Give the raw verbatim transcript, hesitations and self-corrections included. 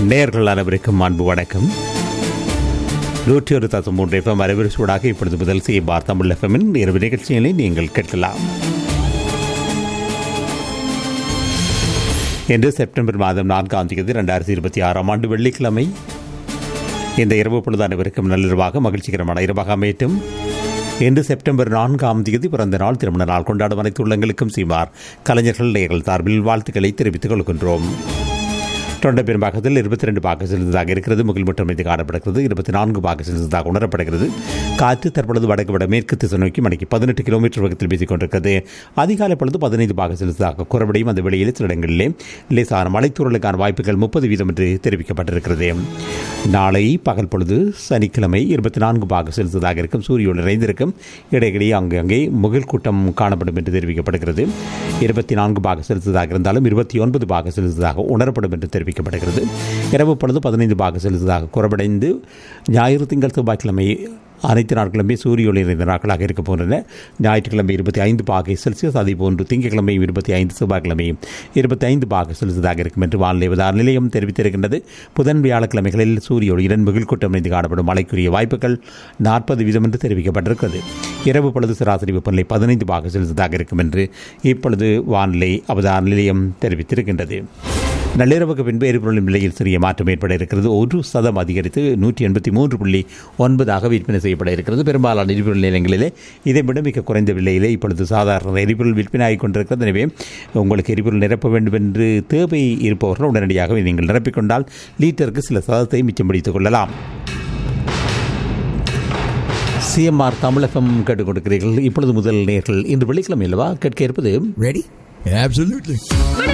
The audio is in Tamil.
நேயர்கள் அனைவருக்கும் அன்பு வணக்கம். நூற்றி ஒரு தசம் மூன்று எஃப்எம் அரைவரிசூடாக இப்பொழுது முதல் செய்வார் தமிழ் எஃப்எம்மின் இரவு நிகழ்ச்சிகளை நீங்கள் கேட்கலாம். இன்று செப்டம்பர் மாதம் நான்காம் தேதி இரண்டாயிரத்தி இருபத்தி ஆறாம் ஆண்டு வெள்ளிக்கிழமை. இந்த இரவு பொழுது அனைவருக்கும் நள்ளிரவாக மகிழ்ச்சிகரமான இரவாக அமையட்டும். இன்று செப்டம்பர் நான்காம் தேதி பிறந்த நாள், திருமண நாள் கொண்டாடும் அனைத்து உள்ளங்களுக்கும் சீமார் கலைஞர்கள் நேயர்கள் சார்பில் வாழ்த்துக்களை தெரிவித்துக் கொள்கின்றோம். தொண்டை பெரும்பாக்கத்தில் இருபத்தி ரெண்டு பாக செலுத்ததாக இருக்கிறது. முகில் மட்டும் மீது காணப்படுகிறது. இருபத்தி நான்கு பாக செலுத்ததாக உணரப்படுகிறது. காற்று தற்பொழுது வடக்கு வட மேற்கு திசை நோக்கி மணிக்கு பதினெட்டு கிலோமீட்டர் வேகத்தில் வீசிக் கொண்டிருக்கிறது. அதிகாலை பொழுது பதினைந்து பாக செலுத்ததாக குறைவடையும். அந்த வெளியில் சில இடங்களிலே லேசான மலைத்தூரலுக்கான வாய்ப்புகள் முப்பது வீதம் என்று தெரிவிக்கப்பட்டிருக்கிறது. நாளை பகல் பொழுது சனிக்கிழமை இருபத்தி நான்கு பாக செலுத்ததாக இருக்கும். சூரியன் நிறைந்திருக்கும். இடையிடையே அங்கு அங்கே முகில் கூட்டம் காணப்படும் என்று தெரிவிக்கப்படுகிறது. இருபத்தி நான்கு பாக செலுத்ததாக இருந்தாலும் இருபத்தி ஒன்பது பாக செலுத்ததாக உணரப்படும் என்று தெரிவிக்கப்படுகிறது. இரவு பொழுது பதினைந்து பாக செலுத்ததாக குறைவடைந்து ஞாயிறு திங்கள் செவ்வாய்க்கிழமை அனைத்து நாட்களுமே சூரிய ஒளி நிறைந்த நாட்களாக இருக்க போகின்றன. ஞாயிற்றுக்கிழமை இருபத்தி ஐந்து பாகை செல்சியஸ், அதே போன்று திங்கட்கிழமையும் இருபத்தி ஐந்து, செவ்வாய்க்கிழமையும் இருபத்தி ஐந்து பாகை செல்சியஸாக இருக்கும் என்று வானிலை ஆய்வு நிலையம் தெரிவித்திருக்கின்றது. புதன் வியாழக்கிழமைகளில் சூரிய ஒளியுடன் முகில் கூட்டம் நிறைந்து காணப்படும். மழைக்குரிய வாய்ப்புகள் நாற்பது வீதம் என்று தெரிவிக்கப்பட்டிருக்கிறது. இரவு பொழுது சராசரி வெப்பநிலை பதினைந்து பாகை செல்சியஸாக இருக்கும் என்று இப்பொழுது வானிலை அவதார நிலையம் தெரிவித்திருக்கின்றது. நள்ளிரவுக்கு பின்பு எரிபொருளின் விலையில் சிறிய மாற்றம் ஏற்பட இருக்கிறது. ஒரு சதம் அதிகரித்து நூற்றி எண்பத்தி மூன்று புள்ளி ஒன்பதாக விற்பனை செய்யப்பட இருக்கிறது. பெரும்பாலான எரிபொருள் நிலையங்களிலே இதைவிட மிக குறைந்த விலையிலே இப்பொழுது சாதாரண எரிபொருள் விற்பனை ஆகிக் கொண்டிருக்கிறது. எனவே உங்களுக்கு எரிபொருள் நிரப்ப வேண்டும் என்று தேவை இருப்பவர்கள் உடனடியாக நீங்கள் நிரப்பிக்கொண்டால் லிட்டருக்கு சில சதத்தை மிச்சம் பிடித்துக் கொள்ளலாம். சிஎம்ஆர் தமிழ் எஃப்எம் கேட்டுக் கொடுக்கிறீர்கள். இப்பொழுது முதல் நேர்கள் இன்று வெள்ளிக்கிழமை அல்லவா கேட்க இருப்பது ரெடி? Absolutely.